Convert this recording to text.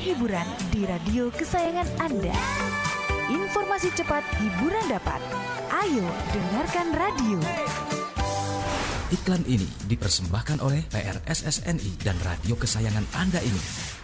hiburan di radio kesayangan Anda. Informasi cepat, hiburan dapat. Ayo dengarkan radio. Iklan ini dipersembahkan oleh PRSSNI dan radio kesayangan Anda ini.